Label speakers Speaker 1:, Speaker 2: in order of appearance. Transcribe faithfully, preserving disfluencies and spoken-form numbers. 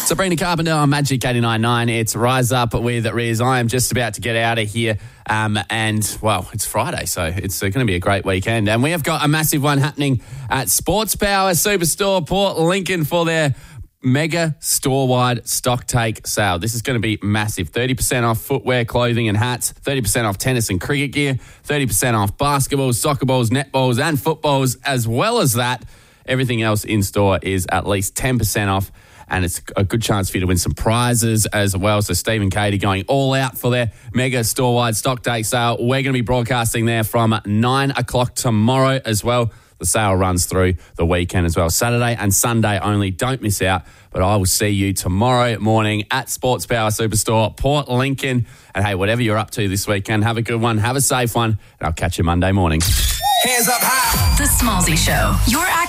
Speaker 1: Sabrina Carpenter on Magic eighty-nine point nine. It's Rise Up with Riz. I am just about to get out of here. Um, and, well, it's Friday, so it's uh, going to be a great weekend. And we have got a massive one happening at Sports Power Superstore Port Lincoln for their mega store-wide stock take sale. This is going to be massive. thirty percent off footwear, clothing and hats, thirty percent off tennis and cricket gear, thirty percent off basketballs, soccer balls, netballs and footballs. As well as that, everything else in store is at least ten percent off, and it's a good chance for you to win some prizes as well. So Steve and Katie going all out for their mega store-wide stock take sale. We're going to be broadcasting there from nine o'clock tomorrow as well. The sale runs through the weekend as well. Saturday and Sunday only. Don't miss out. But I will see you tomorrow morning at Sports Power Superstore, Port Lincoln. And hey, whatever you're up to this weekend, have a good one, have a safe one, and I'll catch you Monday morning.
Speaker 2: Hands up high.
Speaker 3: The Smallsy Show. Your